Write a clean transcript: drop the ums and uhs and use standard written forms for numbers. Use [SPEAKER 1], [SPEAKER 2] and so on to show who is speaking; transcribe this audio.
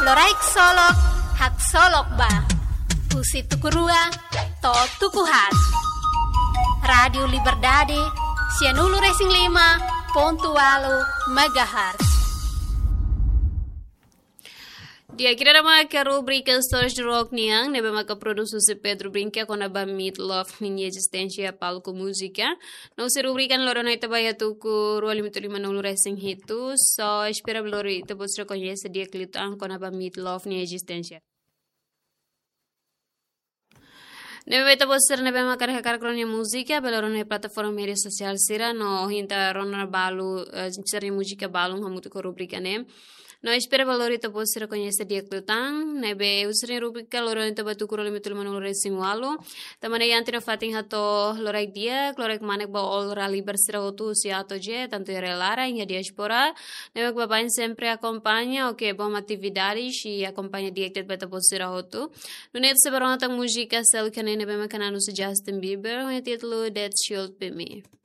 [SPEAKER 1] Loraik solok, hak solok ba. Pusi tukurua, to tukuhat. Radio Liberdade, Sianulu Racing 5.8 MHz.
[SPEAKER 2] Di akhir nama ke rubrika Stories de Rock niang nebe maka prodususi Pedro Brinca con aba Meat Love ninha existência palco música. Não se rubrican loro na itabaya tuku ruali mitulima nulu racing hitu. So espera lori ita bosra conhece dia clitang con aba Meat Love ninha existência. Nebe beta bosra nebe maka rekar kronia música beloro na plataforma media social sira no hinta rona balu seri música balu hamutu ko rubrika ne. No espera valori to posira conhece dia clutang nebe usri rubrika loro ento batu kurole mitul manul racing walu tamane yanti no fating hato lorai dia klorek manek ba all rally bersira otu si ato je tanto relara em diaspora nebe babain sempre acompanha o que bom atividades e acompanha directed beta posira otu no net se barona tang música sel kanene nebe makananu se Justin Bieber o título That Should Be Me.